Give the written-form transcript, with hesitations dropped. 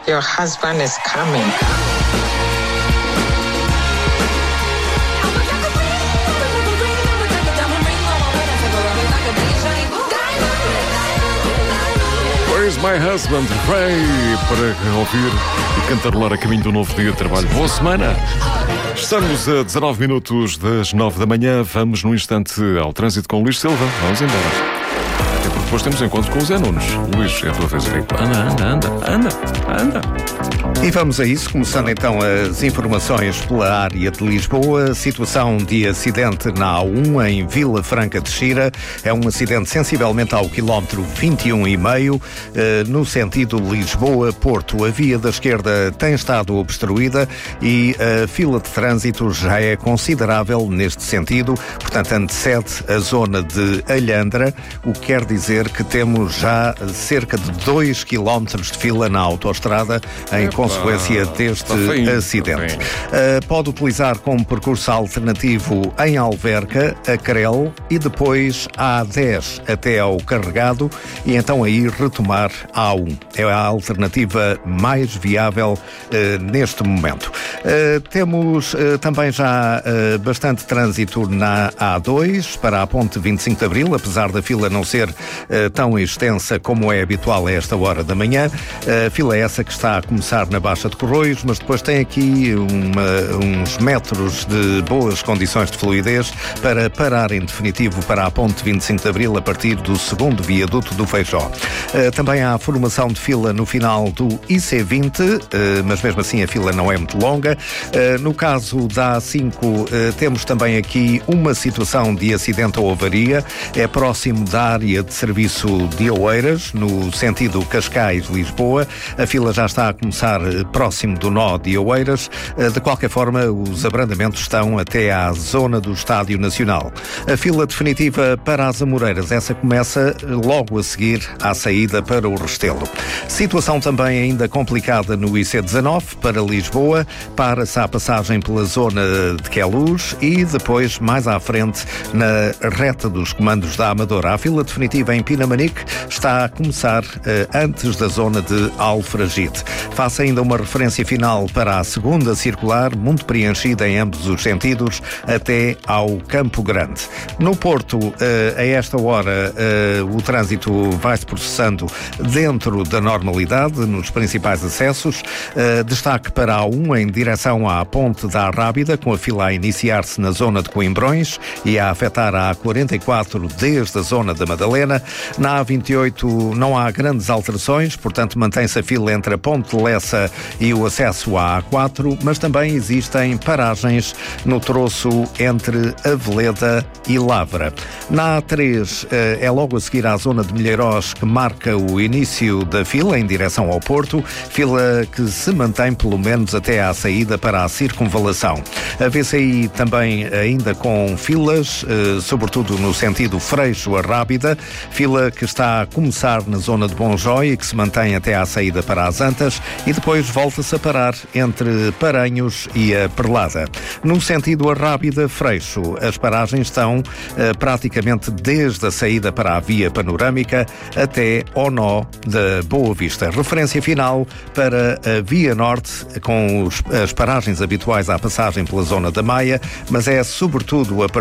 Your husband is coming. Where's My Husband? Ray, para ouvir e cantarolar a caminho do novo dia de trabalho. Boa semana! Estamos a 19 minutos das 9 da manhã. Vamos num instante ao trânsito com o Luís Silva. Vamos embora. Até porque depois temos encontro com o Zé Nunes. Luís, é a tua vez aqui. Anda. E vamos a isso, começando então as informações pela área de Lisboa. Situação de acidente na A1 em Vila Franca de Xira. É um acidente sensivelmente ao quilómetro 21,5 no sentido Lisboa-Porto. A via da esquerda tem estado obstruída e a fila de trânsito já é considerável neste sentido. Portanto, antecede a zona de Alhandra, o que quer dizer que temos já cerca de 2 quilómetros de fila na autoestrada em consequência deste acidente. Pode utilizar como percurso alternativo em Alverca, a Crel e depois a A10 até ao Carregado e então aí retomar a A1. É a alternativa mais viável neste momento. Temos também já bastante trânsito na A2 para a ponte 25 de Abril, apesar da fila não ser tão extensa como é habitual a esta hora da manhã. A fila é essa que está a começar na Baixa de Corroios, mas depois tem aqui uns metros de boas condições de fluidez para parar em definitivo para a ponte 25 de Abril a partir do segundo viaduto do Feijó. Também há a formação de fila no final do IC20, mas mesmo assim a fila não é muito longa. No caso da A5 temos também aqui uma situação de acidente ou avaria. É próximo da área de serviço de Oeiras, no sentido Cascais-Lisboa. A fila já está a começar próximo do nó de Oeiras. De qualquer forma, os abrandamentos estão até à zona do Estádio Nacional. A fila definitiva para as Amoreiras, essa começa logo a seguir à saída para o Restelo. Situação também ainda complicada no IC19 para Lisboa, para-se a passagem pela zona de Queluz e depois, mais à frente, na reta dos comandos da Amadora. A fila definitiva em Pinamanique está a começar antes da zona de Alfragide. Faça ainda uma referência final para a segunda circular, muito preenchida em ambos os sentidos, até ao Campo Grande. No Porto, a esta hora, o trânsito vai-se processando dentro da normalidade nos principais acessos. Destaque para a A1 em direção à Ponte da Arrábida, com a fila a iniciar-se na zona de Coimbrões e a afetar a A44 desde a zona da Madalena. Na A28 não há grandes alterações, portanto mantém-se a fila entre a Ponte de Lessa e o acesso à A4, mas também existem paragens no troço entre Aveleda e Lavra. Na A3 é logo a seguir à zona de Milheirós que marca o início da fila em direção ao Porto, fila que se mantém pelo menos até à saída para a circunvalação. A VCI também ainda com filas, sobretudo no sentido Freixo-Arrábida, fila que está a começar na zona de Bonjói e que se mantém até à saída para as Antas e depois volta-se a parar entre Paranhos e a Perlada. No sentido Arrábida-Freixo, as paragens estão praticamente desde a saída para a via panorâmica até ao nó da Boa Vista. Referência final para a Via Norte, com as paragens habituais à passagem pela zona da Maia, mas é sobretudo a